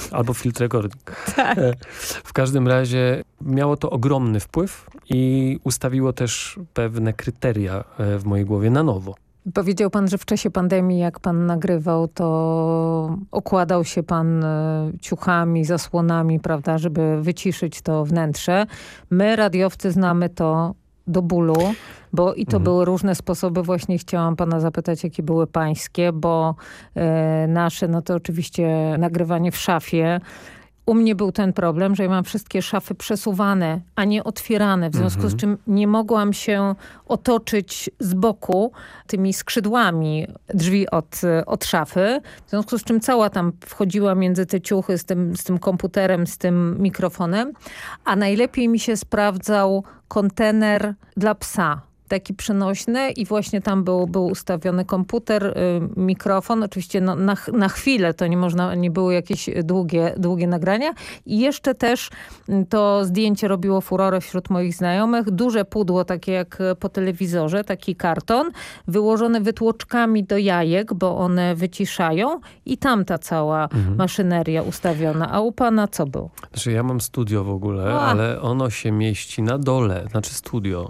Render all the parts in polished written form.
Albo field recording. Tak. W każdym razie miało to ogromny wpływ i ustawiło też pewne kryteria w mojej głowie na nowo. Powiedział pan, że w czasie pandemii, jak pan nagrywał, to okładał się pan ciuchami, zasłonami, prawda, żeby wyciszyć to wnętrze. My, radiowcy, znamy to do bólu, bo i to były różne sposoby. Właśnie chciałam pana zapytać, jakie były pańskie, bo nasze, no to oczywiście nagrywanie w szafie. U mnie był ten problem, że ja mam wszystkie szafy przesuwane, a nie otwierane, w związku z czym nie mogłam się otoczyć z boku tymi skrzydłami drzwi od szafy, w związku z czym cała tam wchodziła między te ciuchy z tym komputerem, z tym mikrofonem, a najlepiej mi się sprawdzał kontener dla psa. Taki przenośny i właśnie tam był ustawiony komputer, mikrofon, oczywiście no, na chwilę, to nie były jakieś długie nagrania i jeszcze też to zdjęcie robiło furorę wśród moich znajomych. Duże pudło, takie jak po telewizorze, taki karton, wyłożone wytłoczkami do jajek, bo one wyciszają i tam ta cała maszyneria ustawiona. A u pana co było? Znaczy ja mam studio w ogóle, ale ono się mieści na dole, znaczy studio.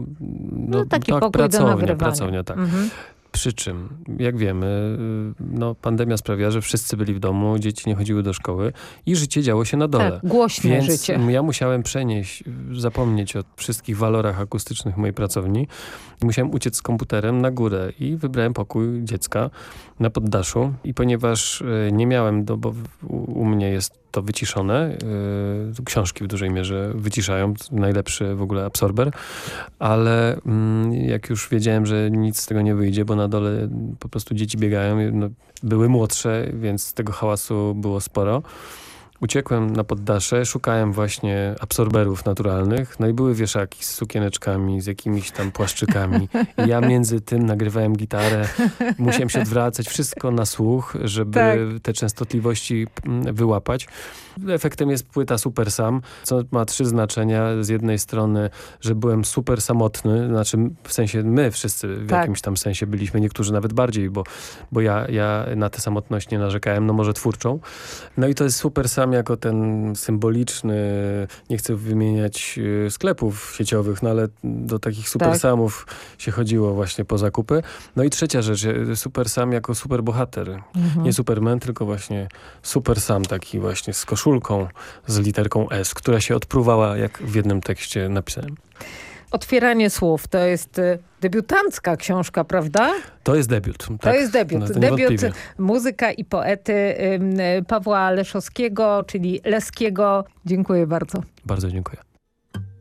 No taki pokój do nagrywania. Pracownia, tak. Przy czym, jak wiemy, pandemia sprawia, że wszyscy byli w domu, dzieci nie chodziły do szkoły i życie działo się na dole. Tak, głośne Więc życie. Ja musiałem zapomnieć o wszystkich walorach akustycznych mojej pracowni. Musiałem uciec z komputerem na górę i wybrałem pokój dziecka na poddaszu. I ponieważ nie miałem, bo u mnie jest to wyciszone, książki w dużej mierze wyciszają, najlepszy w ogóle absorber, ale jak już wiedziałem, że nic z tego nie wyjdzie, bo na dole po prostu dzieci biegają, były młodsze, więc tego hałasu było sporo. Uciekłem na poddasze, szukałem właśnie absorberów naturalnych, no i były wieszaki z sukieneczkami, z jakimiś tam płaszczykami. I ja między tym nagrywałem gitarę, musiałem się odwracać, wszystko na słuch, żeby te częstotliwości wyłapać. Efektem jest płyta Super Sam, co ma 3 znaczenia. Z jednej strony, że byłem super samotny, znaczy w sensie my wszyscy w jakimś tam sensie byliśmy, niektórzy nawet bardziej, bo ja na tę samotność nie narzekałem, no może twórczą. No i to jest Super Sam jako ten symboliczny, nie chcę wymieniać sklepów sieciowych, no ale do takich Super Samów się chodziło właśnie po zakupy. No i trzecia rzecz, Super Sam jako super bohater. Nie Superman, tylko właśnie Super Sam, taki właśnie z koszulką, z literką S, która się odpruwała, jak w jednym tekście napisałem. Otwieranie słów to jest debiutancka książka, prawda? To jest debiut. To jest debiut. No, debiut muzyka i poety Pawła Leszowskiego, czyli Leskiego. Dziękuję bardzo. Bardzo dziękuję.